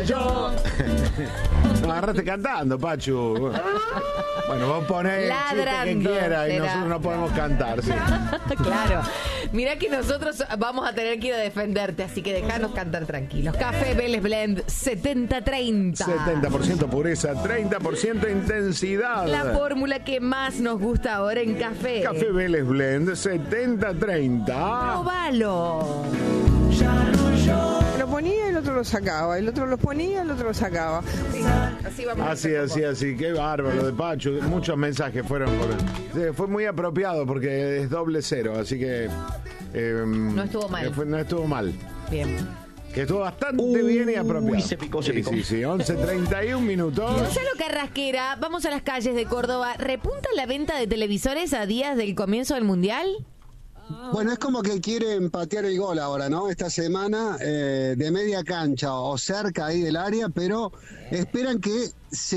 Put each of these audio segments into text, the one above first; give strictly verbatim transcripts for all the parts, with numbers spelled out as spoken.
yo. Nos agarraste cantando, Pachu. Bueno, vos ponés el chiste que quieras y nosotros no podemos cantar, sí. Claro. Mirá que nosotros vamos a tener que ir a defenderte, así que dejanos cantar tranquilos. Café Vélez Blend setenta treinta. setenta por ciento pureza, treinta por ciento intensidad. La fórmula que más nos gusta ahora en café. Café Vélez Blend setenta treinta. Probalo. Lo ponía y el otro lo sacaba, el otro lo ponía y el otro lo sacaba. Así vamos. Así, así, así, qué bárbaro de Pachu. Muchos mensajes fueron por él. Fue muy apropiado porque es doble cero, así que eh, no estuvo mal. Fue, no estuvo mal. Bien. Que estuvo bastante Uy, bien y apropiado. Se picó, se sí, picó. Sí, sí, once treinta y un minutos. Gonzalo Carrasquera, vamos a las calles de Córdoba. ¿Repunta la venta de televisores a días del comienzo del Mundial? Bueno, es como que quieren patear el gol ahora, ¿no? Esta semana eh, de media cancha o cerca ahí del área, pero esperan que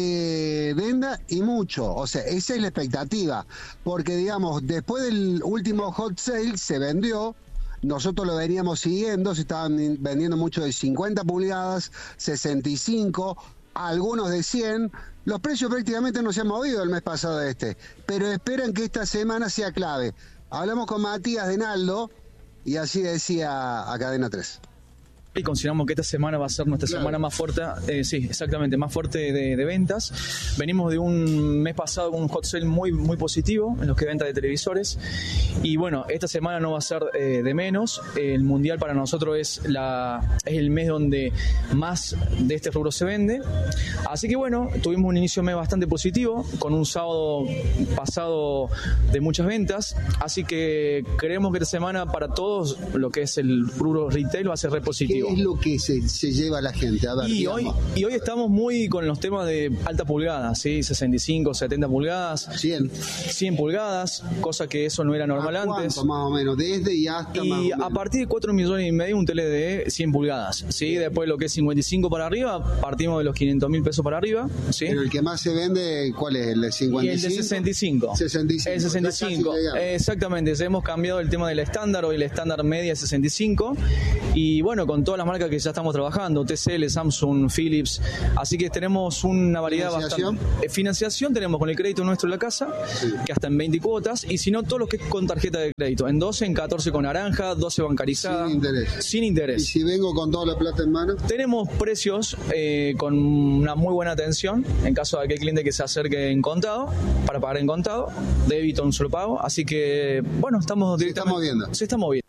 se venda y mucho. O sea, esa es la expectativa. Porque, digamos, después del último hot sale se vendió. Nosotros lo veníamos siguiendo, se estaban vendiendo mucho de cincuenta pulgadas, sesenta y cinco, algunos de cien. Los precios prácticamente no se han movido el mes pasado de este, pero esperan que esta semana sea clave. Hablamos con Matías de Naldo y así decía a Cadena tres. Y consideramos que esta semana va a ser nuestra claro. semana más fuerte, eh, sí, exactamente, más fuerte de, de ventas. Venimos de un mes pasado con un hot sale muy, muy positivo en los que venta de televisores. Y bueno, esta semana no va a ser eh, de menos. El Mundial para nosotros es, la, es el mes donde más de este rubro se vende. Así que bueno, tuvimos un inicio de mes bastante positivo, con un sábado pasado de muchas ventas. Así que creemos que esta semana para todos lo que es el rubro retail va a ser re positivo. ¿Qué es lo que se, se lleva a la gente? A ver, y, hoy, y hoy estamos muy con los temas de alta pulgada, ¿sí? sesenta y cinco, setenta pulgadas. cien. cien pulgadas, cosa que eso no era normal ¿A cuánto, antes. Más o menos, desde y hasta y más o menos. a partir de cuatro millones y medio un tele de cien pulgadas, ¿sí? Después lo que es cincuenta y cinco para arriba, partimos de los quinientos mil pesos para arriba, ¿sí? Pero el que más se vende, ¿cuál es? ¿El de cincuenta y cinco? Y el de sesenta y cinco. sesenta y cinco. El sesenta y cinco. Exactamente, ya hemos cambiado el tema del estándar, hoy el estándar media es sesenta y cinco. Y bueno, con todas las marcas que ya estamos trabajando, T C L, Samsung, Philips, así que tenemos una variedad ¿Financiación? bastante. Eh, financiación tenemos con el crédito nuestro en la casa, sí. que hasta en veinte cuotas, y si no, todo lo que es con tarjeta de crédito, en doce, en catorce con naranja, doce bancarizada. Sin interés. Sin interés. ¿Y si vengo con toda la plata en mano? Tenemos precios eh, con una muy buena atención, en caso de aquel cliente que se acerque en contado, para pagar en contado, débito un solo pago, así que, bueno, estamos directamente. Se está moviendo. Se está moviendo.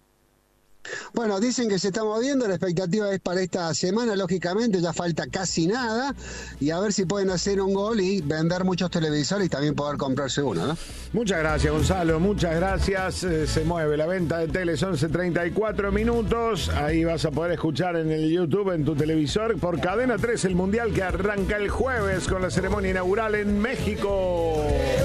Bueno, dicen que se está moviendo, la expectativa es para esta semana, lógicamente ya falta casi nada, y a ver si pueden hacer un gol y vender muchos televisores y también poder comprarse uno, ¿no? Muchas gracias, Gonzalo, muchas gracias. Eh, se mueve la venta de teles, once treinta y cuatro minutos, ahí vas a poder escuchar en el YouTube, en tu televisor, por Cadena tres, el Mundial que arranca el jueves con la ceremonia inaugural en México.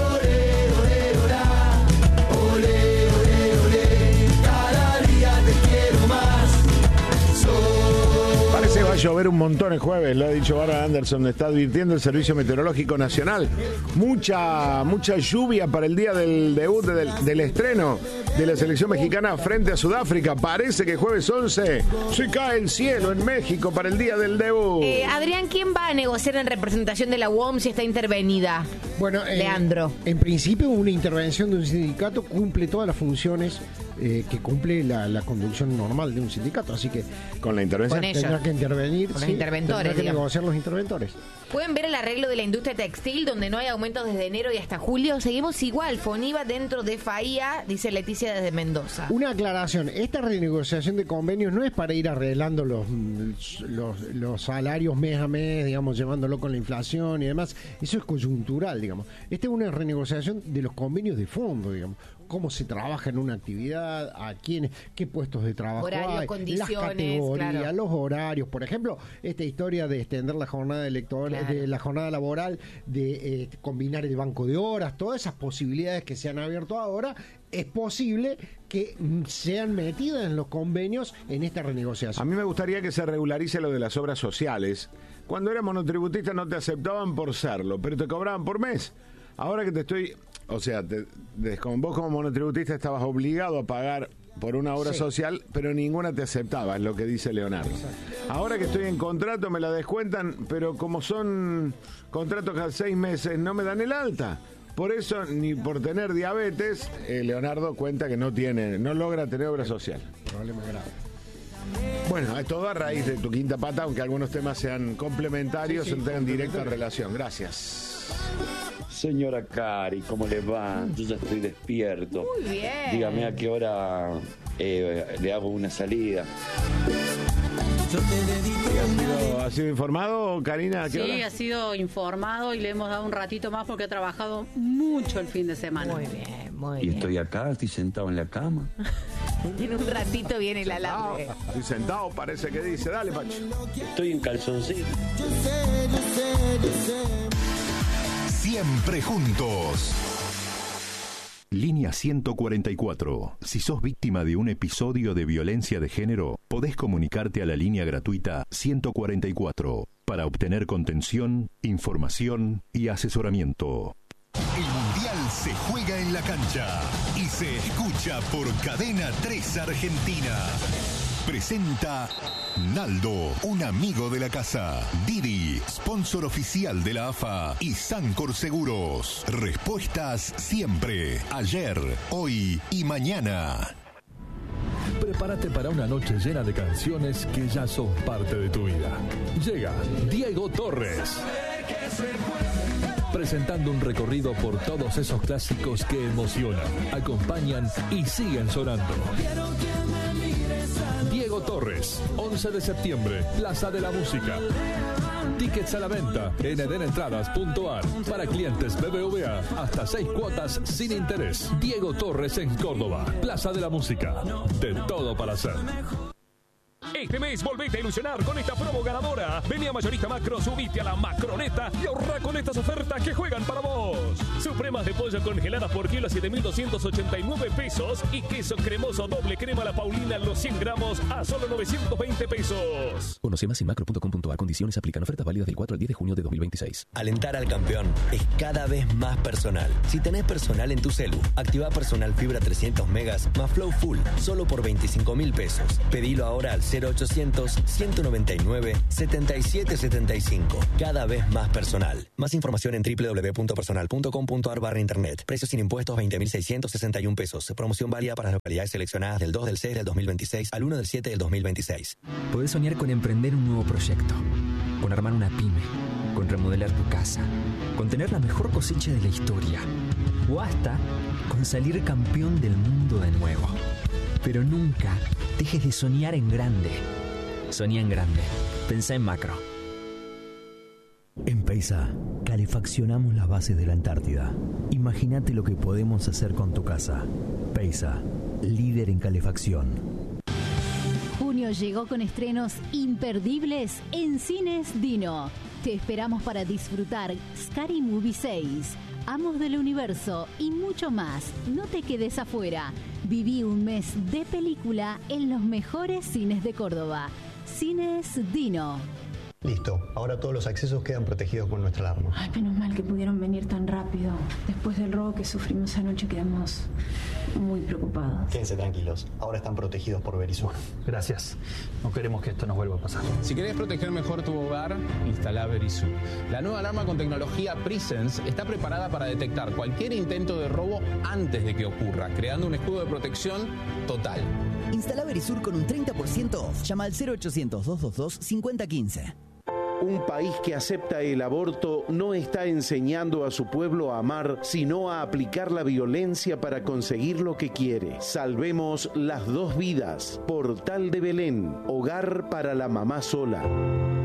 Parece que va a llover un montón el jueves, lo ha dicho Bárbara Anderson, está advirtiendo el Servicio Meteorológico Nacional. Mucha, mucha lluvia para el día del debut, del, del estreno de la selección mexicana frente a Sudáfrica. Parece que jueves once se cae el cielo en México para el día del debut. Eh, Adrián, ¿quién va a negociar en representación de la U O M si está intervenida? Bueno, eh, Leandro. En principio, una intervención de un sindicato cumple todas las funciones eh, que cumple la, la conducción normal de un sindicato, así que con la intervención con ellos, tendrá que intervenir, con sí, los interventores, tendrá que digamos. negociar los interventores. Pueden ver el arreglo de la industria textil, donde no hay aumentos desde enero y hasta julio. Seguimos igual, Foniva dentro de FAIA, dice Leticia desde Mendoza. Una aclaración, esta renegociación de convenios no es para ir arreglando los, los, los salarios mes a mes, digamos, llevándolo con la inflación y demás. Eso es coyuntural, digamos. Esta es una renegociación de los convenios de fondo, digamos. Cómo se trabaja en una actividad, a quiénes, qué puestos de trabajo horarios, hay, condiciones, las categorías, claro. los horarios, por ejemplo, esta historia de extender la jornada electoral, claro. de la jornada laboral, de eh, combinar el banco de horas, todas esas posibilidades que se han abierto ahora, es posible que sean metidas en los convenios en esta renegociación. A mí me gustaría que se regularice lo de las obras sociales. Cuando eras monotributista no te aceptaban por serlo, pero te cobraban por mes. Ahora que te estoy... O sea, te, te, vos como monotributista estabas obligado a pagar por una obra Sí. social, pero ninguna te aceptaba, es lo que dice Leonardo. Ahora que estoy en contrato me la descuentan, pero como son contratos cada seis meses, no me dan el alta. Por eso, ni por tener diabetes, eh, Leonardo cuenta que no tiene, no logra tener obra social. Problema grave. Bueno, es todo a raíz de tu quinta pata, aunque algunos temas sean complementarios Sí, sí, o tengan directa complementarios. relación. Gracias. Señora Cari, ¿cómo le va? Yo ya estoy despierto. Muy bien. Dígame a qué hora eh, le hago una salida. ¿Ha sido, ha sido informado, Karina? ¿A qué Sí, hora? ha sido informado y le hemos dado un ratito más porque ha trabajado mucho el fin de semana. Muy bien, muy Y bien. estoy acá, estoy sentado en la cama. En un ratito viene el alambre. Estoy sentado, parece que dice. Dale, Pacho. Estoy en calzoncillo. Siempre juntos. Línea ciento cuarenta y cuatro. Si sos víctima de un episodio de violencia de género, podés comunicarte a la línea gratuita ciento cuarenta y cuatro para obtener contención, información y asesoramiento. El Mundial se juega en la cancha y se escucha por Cadena tres Argentina. Presenta Naldo, un amigo de la casa. Didi, sponsor oficial de la A F A. Y Sancor Seguros. Respuestas siempre, ayer, hoy y mañana. Prepárate para una noche llena de canciones que ya son parte de tu vida. Llega Diego Torres, presentando un recorrido por todos esos clásicos que emocionan, acompañan y siguen sonando. Diego Torres, once de septiembre, Plaza de la Música. Tickets a la venta en eden entradas punto a r. Para clientes B B V A, hasta seis cuotas sin interés. Diego Torres en Córdoba, Plaza de la Música. De todo para hacer. Este mes volvete a ilusionar con esta promo ganadora. Vení a Mayorista Macro, subite a la Macroneta y ahorra con estas ofertas que juegan para vos. Supremas de pollo congeladas por kilo a siete mil doscientos ochenta y nueve pesos y queso cremoso doble crema La Paulina los cien gramos a solo novecientos veinte pesos. Conoce más en macro punto com punto a r. Condiciones aplican. Ofertas válidas del cuatro al diez de junio de dos mil veintiséis. Alentar al campeón es cada vez más personal. Si tenés personal en tu celu, activa personal fibra trescientos megas más Flow Full, solo por veinticinco mil pesos. Pedilo ahora al cero ochocientos, ciento noventa y nueve, setenta y siete setenta y cinco. Cada vez más personal. Más información en doble u doble u doble u punto personal punto com punto a r barra internet. Precios sin impuestos veinte mil seiscientos sesenta y un pesos. Promoción válida para las localidades seleccionadas del dos del seis del dos mil veintiséis al uno del siete del dos mil veintiséis. Podés soñar con emprender un nuevo proyecto, con armar una pyme, con remodelar tu casa, con tener la mejor cosecha de la historia o hasta con salir campeón del mundo de nuevo. Pero nunca dejes de soñar en grande. Soñá en grande. Pensá en macro. En Peisa, calefaccionamos las bases de la Antártida. Imagínate lo que podemos hacer con tu casa. Peisa, líder en calefacción. Junio llegó con estrenos imperdibles en Cines Dino. Te esperamos para disfrutar Scary Movie seis, Amos del Universo y mucho más. No te quedes afuera. Viví un mes de película en los mejores cines de Córdoba. Cines Dino. Listo, ahora todos los accesos quedan protegidos con nuestra alarma. Ay, menos mal que pudieron venir tan rápido. Después del robo que sufrimos anoche quedamos muy preocupados. Quédense tranquilos, ahora están protegidos por Verisur. Gracias. No queremos que esto nos vuelva a pasar. Si querés proteger mejor tu hogar, instala Verisur. La nueva alarma con tecnología Presence está preparada para detectar cualquier intento de robo antes de que ocurra, creando un escudo de protección total. Instala Verisur con un treinta por ciento off. Llama al cero ochocientos, doscientos veintidós, cincuenta quince. Un país que acepta el aborto no está enseñando a su pueblo a amar, sino a aplicar la violencia para conseguir lo que quiere. Salvemos las dos vidas. Portal de Belén, hogar para la mamá sola.